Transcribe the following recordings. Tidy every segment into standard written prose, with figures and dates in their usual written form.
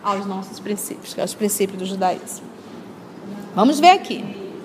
aos nossos princípios, aos princípios do judaísmo. Vamos ver aqui.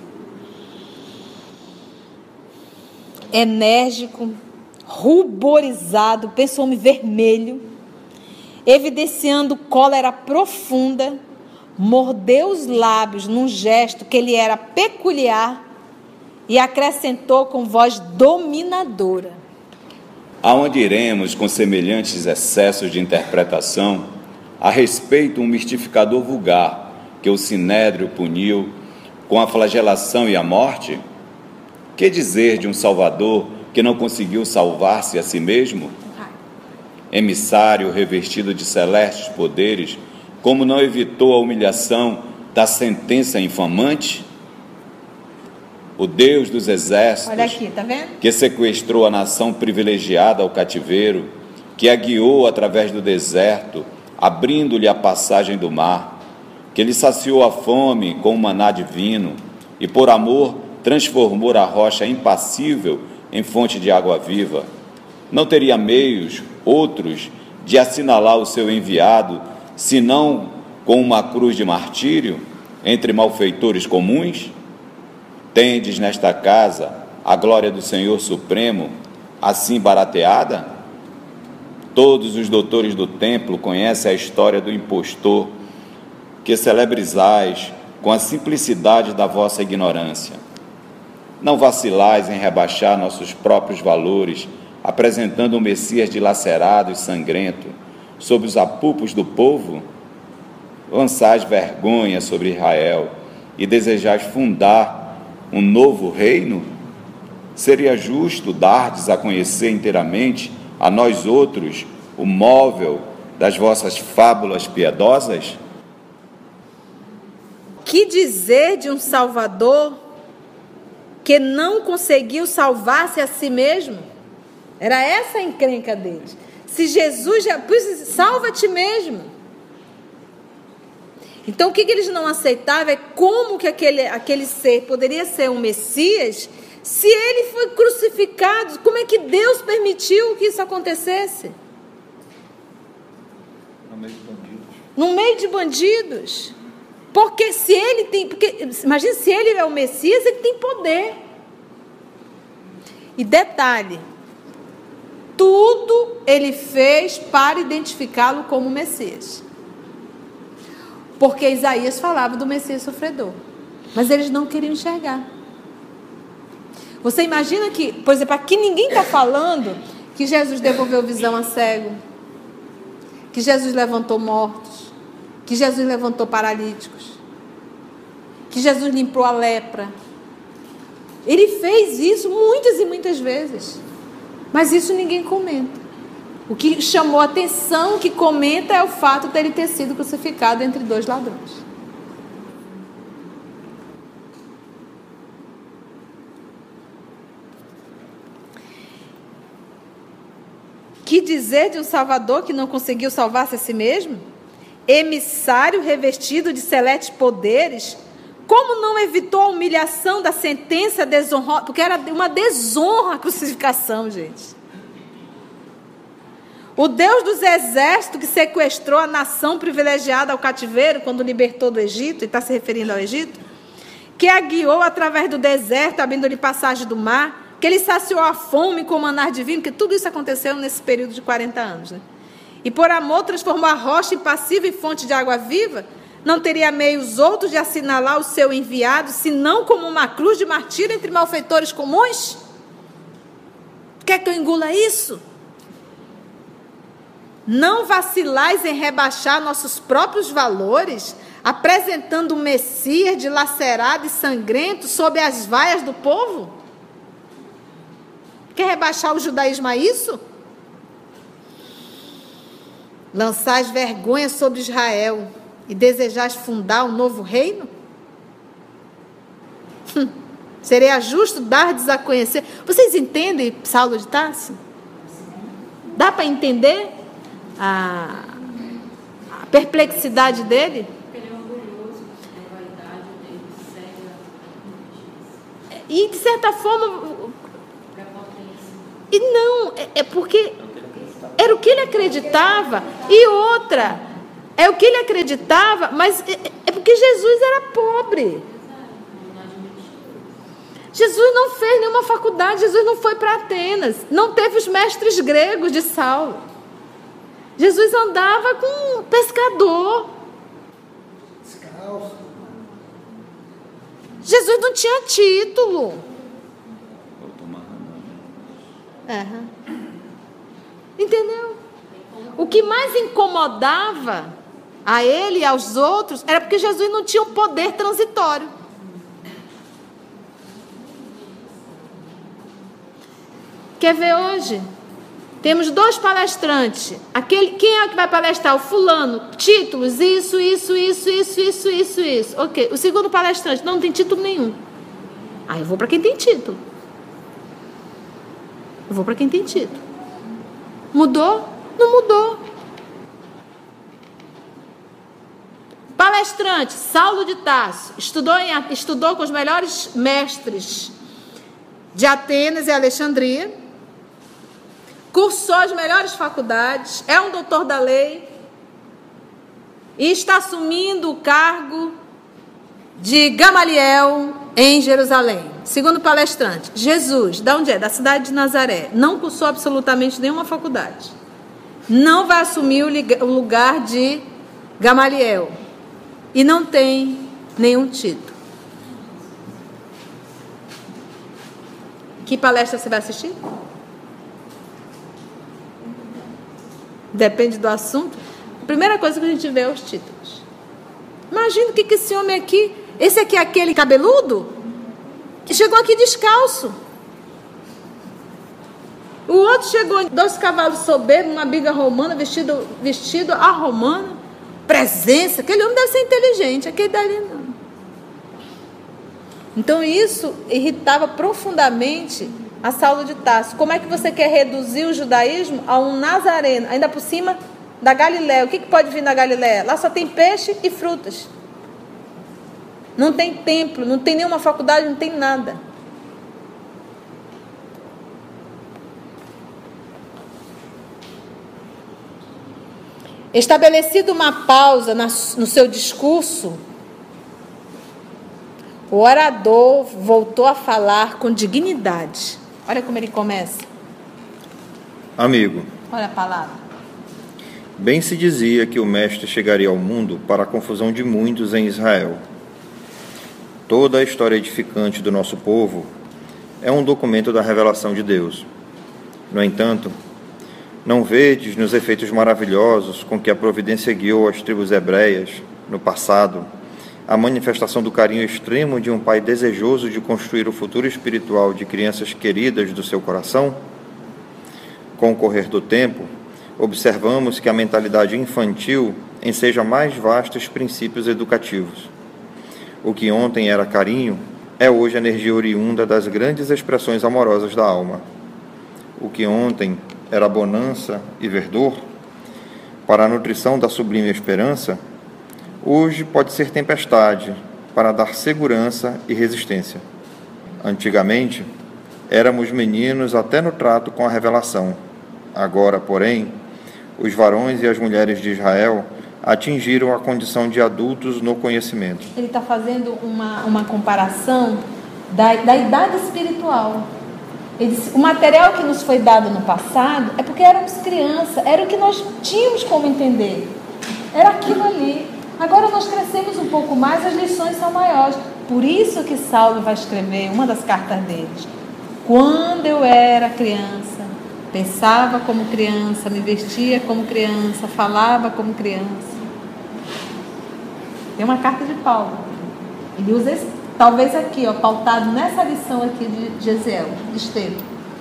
Enérgico, ruborizado, pensa o homem vermelho, evidenciando cólera profunda, mordeu os lábios num gesto que lhe era peculiar e acrescentou com voz dominadora: aonde iremos com semelhantes excessos de interpretação a respeito um mistificador vulgar que o Sinédrio puniu com a flagelação e a morte? Que dizer de um Salvador que não conseguiu salvar-se a si mesmo? Emissário revestido de celestes poderes, como não evitou a humilhação da sentença infamante? O Deus dos exércitos, olha aqui, tá vendo? Que sequestrou a nação privilegiada ao cativeiro, que a guiou através do deserto, abrindo-lhe a passagem do mar, que lhe saciou a fome com o maná divino e, por amor, transformou a rocha impassível em fonte de água viva, não teria meios, outros, de assinalar o seu enviado, senão com uma cruz de martírio entre malfeitores comuns? Tendes nesta casa a glória do Senhor Supremo, assim barateada? Todos os doutores do templo conhecem a história do impostor, que celebrizais com a simplicidade da vossa ignorância. Não vacilais em rebaixar nossos próprios valores, apresentando um Messias dilacerado e sangrento sob os apupos do povo? Lançais vergonha sobre Israel e desejais fundar um novo reino? Seria justo dardes a conhecer inteiramente a nós outros o móvel das vossas fábulas piedosas? Que dizer de um Salvador que não conseguiu salvar-se a si mesmo? Era essa a encrenca deles. Se Jesus já... salva a ti mesmo. Então, o que eles não aceitavam é como que aquele ser poderia ser um Messias se ele foi crucificado. Como é que Deus permitiu que isso acontecesse? No meio de bandidos. Porque se ele tem... imagina, se ele é o Messias, ele tem poder. E detalhe, tudo ele fez para identificá-lo como Messias. Porque Isaías falava do Messias sofredor. Mas eles não queriam enxergar. Você imagina que, por exemplo, aqui ninguém está falando que Jesus devolveu visão a cego, que Jesus levantou mortos, que Jesus levantou paralíticos, que Jesus limpou a lepra. Ele fez isso muitas e muitas vezes. Mas isso ninguém comenta. O que chamou a atenção, que comenta, é o fato de ele ter sido crucificado entre dois ladrões. Que dizer de um Salvador que não conseguiu salvar-se a si mesmo? Emissário revestido de celestes poderes, como não evitou a humilhação da sentença desonrosa? Porque era uma desonra a crucificação, gente. O Deus dos exércitos que sequestrou a nação privilegiada ao cativeiro quando libertou do Egito, e está se referindo ao Egito, que a guiou através do deserto, abrindo-lhe passagem do mar, que ele saciou a fome com o maná divino, que tudo isso aconteceu nesse período de 40 anos, né? E por amor transformou a rocha impassível em fonte de água viva, não teria meios outros de assinalar o seu enviado, senão como uma cruz de martírio entre malfeitores comuns? Quer que eu engula isso? Não vacilais em rebaixar nossos próprios valores, apresentando um Messias dilacerado e sangrento sob as vaias do povo? Quer rebaixar o judaísmo a isso? Lançais vergonha sobre Israel e desejais fundar um novo reino? Seria justo dar-lhes a conhecer. Vocês entendem Saulo de Tarso? Dá para entender a perplexidade dele? Ele é orgulhoso, a vaidade dele cega. E de certa forma... E não, é porque era o que ele acreditava. E outra, É o que ele acreditava, mas é porque Jesus era pobre. Jesus não fez nenhuma faculdade, Jesus não foi para Atenas, não teve os mestres gregos de Saulo. Jesus andava com um pescador. Jesus não tinha título. Entendeu? O que mais incomodava a ele e aos outros era porque Jesus não tinha um poder transitório. Quer ver hoje? Temos 2 palestrantes. Quem é que vai palestrar? O fulano. Títulos, isso. Ok. O segundo palestrante não tem título nenhum. Aí eu vou para quem tem título. Mudou? Não mudou. Palestrante, Saulo de Tarso. Estudou com os melhores mestres de Atenas e Alexandria. Cursou as melhores faculdades, é um doutor da lei e está assumindo o cargo de Gamaliel em Jerusalém. Segundo palestrante, Jesus, de onde é? Da cidade de Nazaré, não cursou absolutamente nenhuma faculdade. Não vai assumir o lugar de Gamaliel e não tem nenhum título. Que palestra você vai assistir? Depende do assunto. A primeira coisa que a gente vê é os títulos. Imagina o que esse homem aqui... Esse aqui é aquele cabeludo que chegou aqui descalço. O outro chegou em 2 cavalos soberbos, uma biga romana, vestido à romana. Presença. Aquele homem deve ser inteligente. Aquele dali não. Então isso irritava profundamente a Saulo de Tarso. Como é que você quer reduzir o judaísmo a um nazareno, ainda por cima da Galiléia? O que pode vir da Galiléia? Lá só tem peixe e frutas. Não tem templo, não tem nenhuma faculdade, não tem nada. Estabelecido uma pausa no seu discurso, o orador voltou a falar com dignidade. Olha como ele começa. Amigo. Olha a palavra. Bem se dizia que o Mestre chegaria ao mundo para a confusão de muitos em Israel. Toda a história edificante do nosso povo é um documento da revelação de Deus. No entanto, não vedes nos efeitos maravilhosos com que a providência guiou as tribos hebreias no passado a manifestação do carinho extremo de um pai desejoso de construir o futuro espiritual de crianças queridas do seu coração? Com o correr do tempo, observamos que a mentalidade infantil enseja mais vastos princípios educativos. O que ontem era carinho é hoje energia oriunda das grandes expressões amorosas da alma. O que ontem era bonança e verdor, para a nutrição da sublime esperança, hoje pode ser tempestade, para dar segurança e resistência. Antigamente, éramos meninos até no trato com a revelação. Agora, porém, os varões e as mulheres de Israel atingiram a condição de adultos no conhecimento. Ele está fazendo uma comparação da idade espiritual. Ele disse, o material que nos foi dado no passado é porque éramos crianças, era o que nós tínhamos como entender. Era aquilo ali. Agora nós crescemos um pouco mais, as lições são maiores. Por isso que Saulo vai escrever uma das cartas deles. Quando eu era criança, pensava como criança, me vestia como criança, falava como criança. Tem uma carta de Paulo. Ele usa esse, talvez aqui, pautado nessa lição aqui de Gesiel, de Estevão.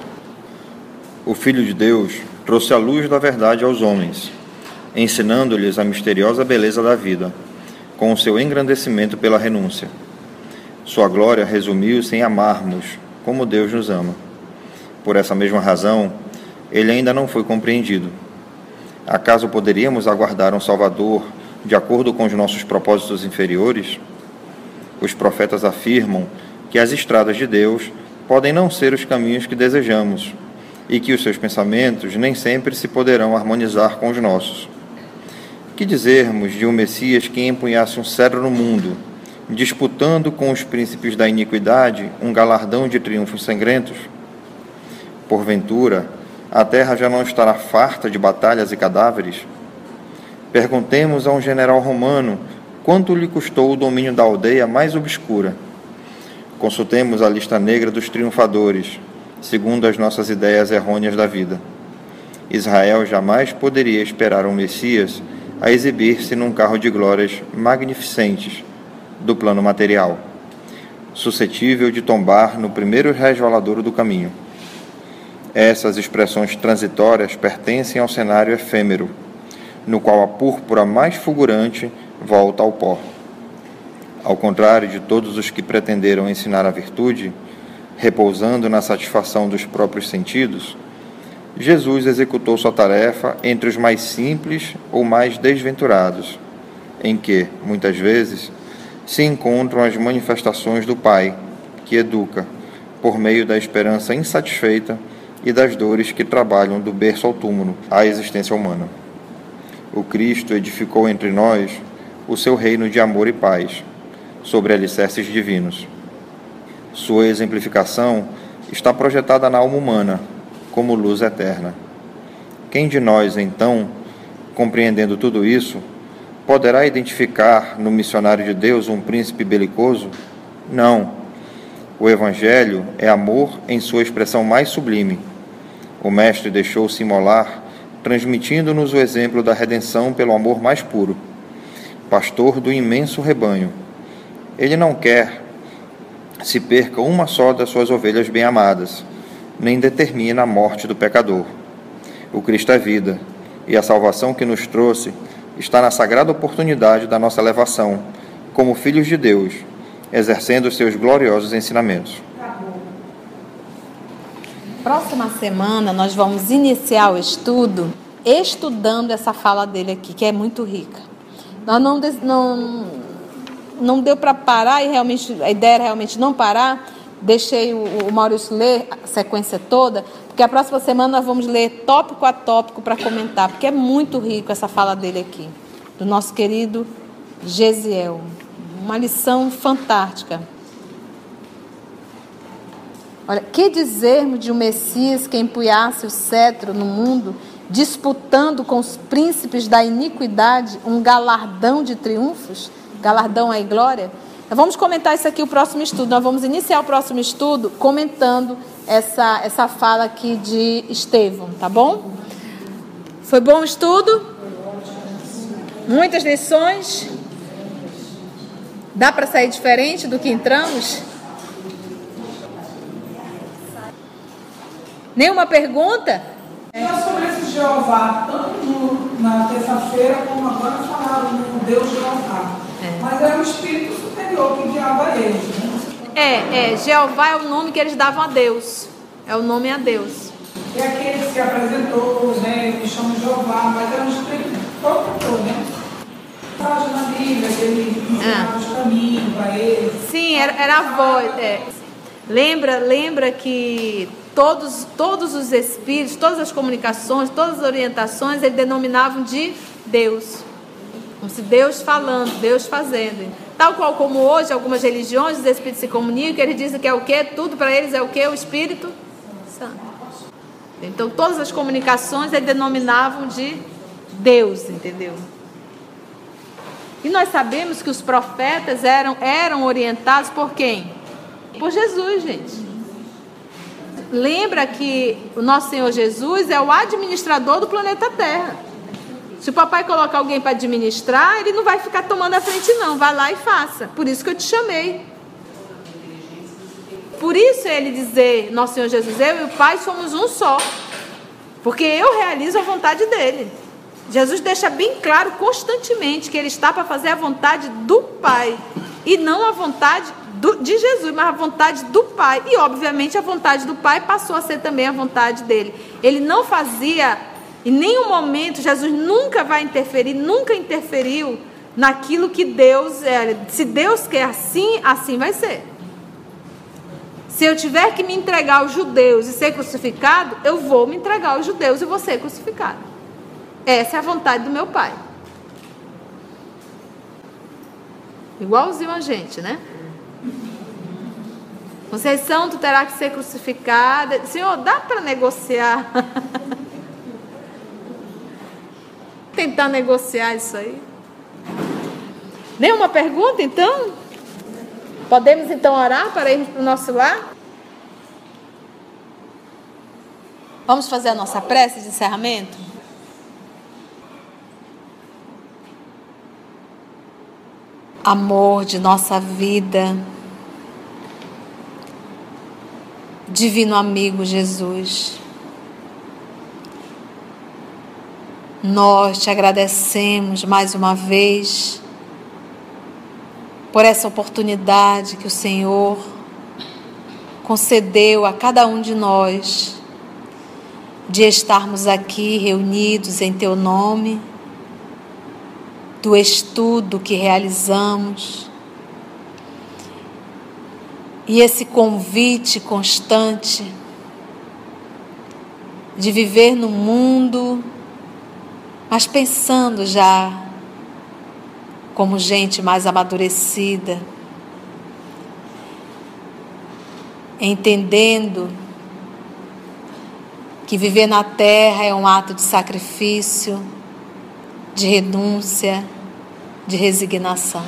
O Filho de Deus trouxe a luz da verdade aos homens, ensinando-lhes a misteriosa beleza da vida, com o seu engrandecimento pela renúncia. Sua glória resumiu-se em amarmos, como Deus nos ama. Por essa mesma razão, ele ainda não foi compreendido. Acaso poderíamos aguardar um Salvador de acordo com os nossos propósitos inferiores? Os profetas afirmam que as estradas de Deus podem não ser os caminhos que desejamos e que os seus pensamentos nem sempre se poderão harmonizar com os nossos. Que dizermos de um Messias que empunhasse um cetro no mundo, disputando com os príncipes da iniquidade um galardão de triunfos sangrentos? Porventura, a terra já não estará farta de batalhas e cadáveres? Perguntemos a um general romano quanto lhe custou o domínio da aldeia mais obscura. Consultemos a lista negra dos triunfadores, segundo as nossas ideias errôneas da vida. Israel jamais poderia esperar um Messias a exibir-se num carro de glórias magnificentes do plano material, suscetível de tombar no primeiro resvaladouro do caminho. Essas expressões transitórias pertencem ao cenário efêmero, no qual a púrpura mais fulgurante volta ao pó. Ao contrário de todos os que pretenderam ensinar a virtude, repousando na satisfação dos próprios sentidos, Jesus executou sua tarefa entre os mais simples ou mais desventurados, em que, muitas vezes, se encontram as manifestações do Pai, que educa, por meio da esperança insatisfeita e das dores que trabalham do berço ao túmulo a existência humana. O Cristo edificou entre nós o seu reino de amor e paz, sobre alicerces divinos. Sua exemplificação está projetada na alma humana, como luz eterna. Quem de nós, então, compreendendo tudo isso, poderá identificar no missionário de Deus um príncipe belicoso? Não. O Evangelho é amor em sua expressão mais sublime. O Mestre deixou-se imolar, transmitindo-nos o exemplo da redenção pelo amor mais puro. Pastor do imenso rebanho, ele não quer se perca uma só das suas ovelhas bem-amadas, nem determina a morte do pecador. O Cristo é vida, e a salvação que nos trouxe está na sagrada oportunidade da nossa elevação, como filhos de Deus, exercendo os seus gloriosos ensinamentos. Próxima semana nós vamos iniciar o estudo estudando essa fala dele aqui, que é muito rica. Nós não deu para parar, e realmente a ideia era realmente não parar. Deixei o Maurício ler a sequência toda, porque a próxima semana nós vamos ler tópico a tópico para comentar, porque é muito rico essa fala dele aqui, do nosso querido Gesiel. Uma lição fantástica. Olha, que dizermos de um Messias que empunhasse o cetro no mundo, disputando com os príncipes da iniquidade um galardão de triunfos? Galardão e glória? Nós vamos comentar isso aqui, o próximo estudo. Nós vamos iniciar o próximo estudo comentando essa fala aqui de Estevão, tá bom? Foi bom o estudo? Muitas lições? Dá para sair diferente do que entramos? Nenhuma pergunta? Sobre esse Jeová, tanto na terça-feira como agora falaram no Deus Jeová. Mas é um espírito superior que guiava eles, né? Jeová é o nome que eles davam a Deus. É o nome a Deus. E aquele que se apresentou, né? Ele chama Jeová, mas é um espírito protetor, né? Fala na Bíblia que ele ensinava os caminhos para eles. Sim, era a voz. Lembra que todos os espíritos, todas as comunicações, todas as orientações, ele denominavam de Deus. Como se Deus falando, Deus fazendo. Tal qual como hoje, algumas religiões, os espíritos se comunicam, eles dizem que é o quê? Tudo para eles é o quê? O Espírito Santo. Então, todas as comunicações eles denominavam de Deus, entendeu? E nós sabemos que os profetas eram orientados por quem? Por Jesus, gente. Lembra que o nosso Senhor Jesus é o administrador do planeta Terra. Se o papai colocar alguém para administrar, ele não vai ficar tomando a frente não, vai lá e faça. Por isso que eu te chamei. Por isso ele dizer, nosso Senhor Jesus, eu e o Pai somos um só. Porque eu realizo a vontade dele. Jesus deixa bem claro constantemente que ele está para fazer a vontade do Pai. E não a vontade de Jesus, mas a vontade do Pai. E obviamente a vontade do Pai passou a ser também a vontade dele. Ele não fazia... Em nenhum momento, Jesus nunca vai interferir, nunca interferiu naquilo que Deus é. Se Deus quer assim, assim vai ser. Se eu tiver que me entregar aos judeus e ser crucificado, eu vou me entregar aos judeus e vou ser crucificado. Essa é a vontade do meu Pai. Igualzinho a gente, né? Conceição, tu terá que ser crucificada. Senhor, dá para negociar? Tentar negociar isso aí. Nenhuma pergunta, então? Podemos, então, orar para irmos para o nosso lar? Vamos fazer a nossa prece de encerramento? Amor de nossa vida, divino amigo Jesus, nós te agradecemos mais uma vez por essa oportunidade que o Senhor concedeu a cada um de nós de estarmos aqui reunidos em Teu nome, do estudo que realizamos e esse convite constante de viver no mundo, mas pensando já como gente mais amadurecida, entendendo que viver na terra é um ato de sacrifício, de renúncia, de resignação.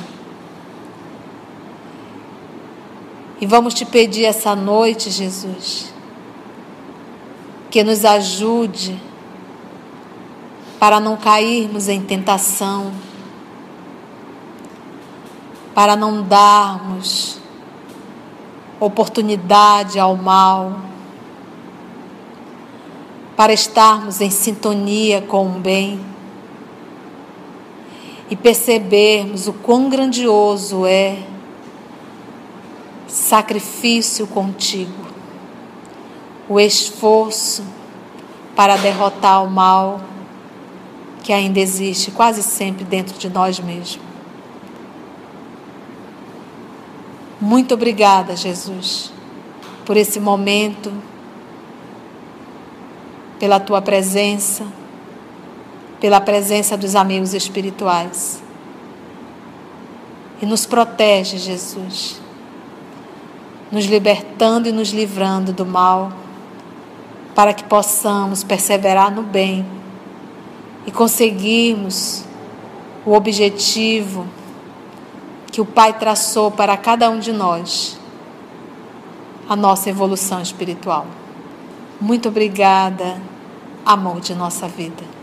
E vamos te pedir essa noite, Jesus, que nos ajude para não cairmos em tentação, para não darmos oportunidade ao mal, para estarmos em sintonia com o bem e percebermos o quão grandioso é sacrifício contigo, o esforço para derrotar o mal que ainda existe quase sempre dentro de nós mesmos. Muito obrigada, Jesus, por esse momento, pela tua presença, pela presença dos amigos espirituais. E nos protege, Jesus, nos libertando e nos livrando do mal, para que possamos perseverar no bem e conseguirmos o objetivo que o Pai traçou para cada um de nós, a nossa evolução espiritual. Muito obrigada, amor de nossa vida.